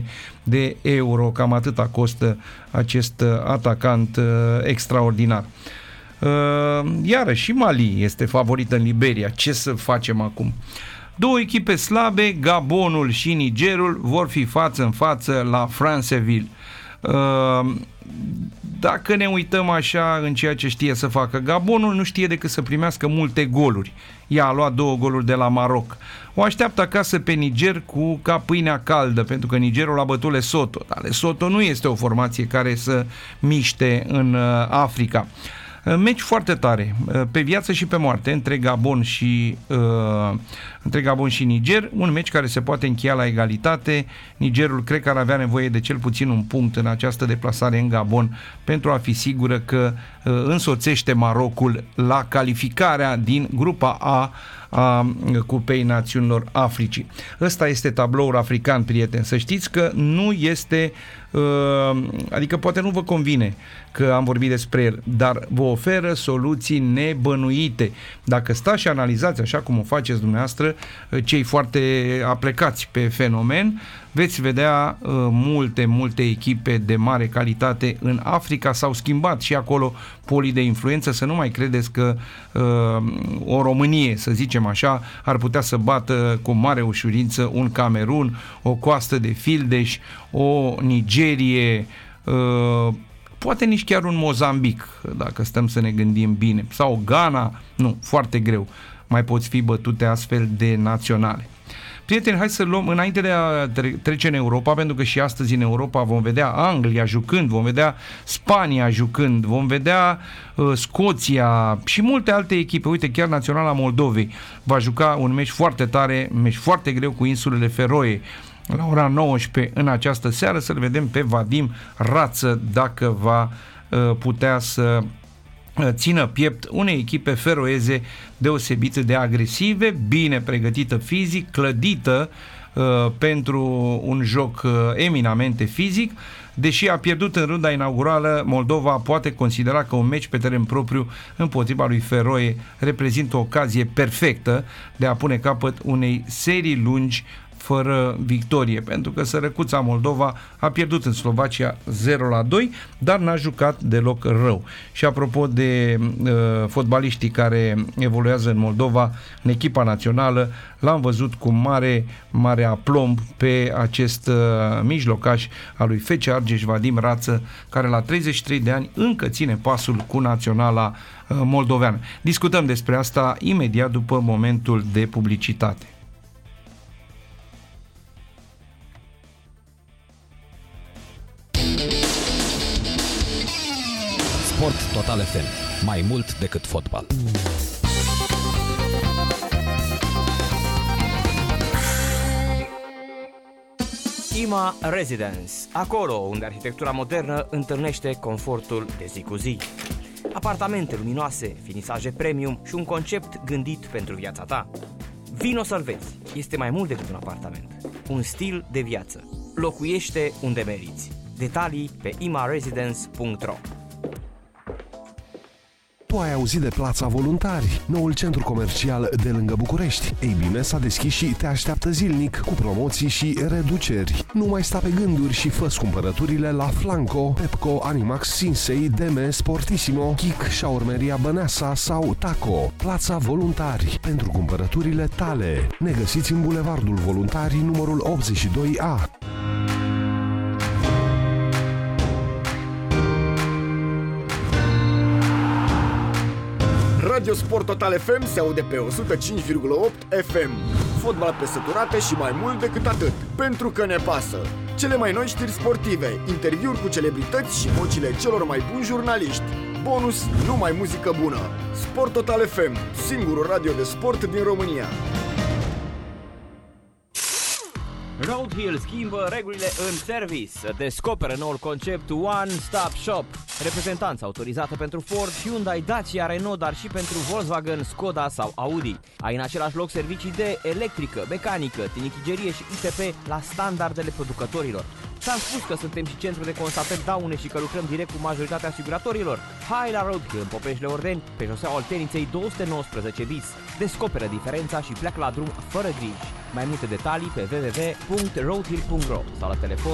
de euro, cam atâta costă acest atacant extraordinar. Iarăși și Mali este favorit în Liberia. Ce să facem acum? Două echipe slabe, Gabonul și Nigerul, vor fi față în față la Franceville. Dacă ne uităm așa în ceea ce știe să facă Gabonul, nu știe decât să primească multe goluri. Ea a luat 2 goluri de la Maroc. O așteaptă acasă pe Niger ca pâinea caldă, pentru că Nigerul a bătut Lesotho. Dar Lesotho nu este o formație care să miște în Africa. Meci foarte tare, pe viață și pe moarte, între Gabon și Niger, un meci care se poate încheia la egalitate. Nigerul cred că ar avea nevoie de cel puțin un punct în această deplasare în Gabon pentru a fi sigură că însoțește Marocul la calificarea din grupa A Cupei Națiunilor Africii. Ăsta este tabloul african, prieteni. Să știți că nu este, adică poate nu vă convine că am vorbit despre el, dar vă oferă soluții nebănuite. Dacă stați și analizați așa cum o faceți dumneavoastră, cei foarte aplecați pe fenomen, veți vedea multe echipe de mare calitate în Africa. S-au schimbat și acolo polii de influență. Să nu mai credeți că o Românie, să zicem așa, ar putea să bată cu mare ușurință un Camerun, o Coastă de Fildeș, o Nigerie, poate nici chiar un Mozambic, dacă stăm să ne gândim bine, sau Ghana. Nu, foarte greu mai poți fi bătute astfel de naționale. Prieteni, hai să luăm, înainte de a trece în Europa, pentru că și astăzi în Europa vom vedea Anglia jucând, vom vedea Spania jucând, vom vedea Scoția și multe alte echipe. Uite, chiar Naționala Moldovei va juca un meci foarte tare, un meci foarte greu cu insulele Feroe la ora 19 în această seară. Să-l vedem pe Vadim Rață dacă va putea să țină piept unei echipe feroeze deosebit de agresive, bine pregătită fizic, clădită pentru un joc eminamente fizic. Deși a pierdut în runda inaugurală, Moldova poate considera că un meci pe teren propriu împotriva lui Feroe reprezintă o ocazie perfectă de a pune capăt unei serii lungi fără victorie, pentru că sărăcuța Moldova a pierdut în Slovacia 0-2, dar n-a jucat deloc rău. Și apropo de fotbaliștii care evoluează în Moldova, în echipa națională, l-am văzut cu mare aplomb pe acest mijlocaș al lui FC Argeș, Vadim Rață, care la 33 de ani încă ține pasul cu naționala moldoveană. Discutăm despre asta imediat după momentul de publicitate. Sport Total FM. Mai mult decât fotbal. IMA Residence. Acolo unde arhitectura modernă întâlnește confortul de zi cu zi. Apartamente luminoase, finisaje premium și un concept gândit pentru viața ta. Vino să-l vezi. Este mai mult decât un apartament. Un stil de viață. Locuiește unde meriți. Detalii pe imaresidence.ro. Tu ai auzit de Plața Voluntari, noul centru comercial de lângă București. Ei bine, s-a deschis și te așteaptă zilnic cu promoții și reduceri. Nu mai sta pe gânduri și fă-ți cumpărăturile la Flanco, Pepco, Animax, Sinsei, Deme, Sportissimo, Kik, Șaurmeria Băneasa sau Taco. Plața Voluntari, pentru cumpărăturile tale. Ne găsiți în Bulevardul Voluntarii, numărul 82A. Radio Sport Total FM se aude pe 105,8 FM. Fotbal pe săturate și mai mult decât atât. Pentru că ne pasă. Cele mai noi știri sportive, interviuri cu celebrități și vocile celor mai buni jurnaliști. Bonus, numai muzică bună. Sport Total FM, singurul radio de sport din România. Roadhill schimbă regulile în service. Descoperă noul concept One Stop Shop. Reprezentanță autorizată pentru Ford, Hyundai, Dacia, Renault, dar și pentru Volkswagen, Skoda sau Audi. Ai în același loc servicii de electrică, mecanică, tinichigerie și ITP la standardele producătorilor. Ți-am spus că suntem și centru de constatări daune și că lucrăm direct cu majoritatea asiguratorilor. Hai la Roadhill în Popeșle Ordeni, pe șoseaua Olteniței 219 bis. Descoperă diferența și pleacă la drum fără griji. Mai multe detalii pe www.roadhill.ro sau la telefon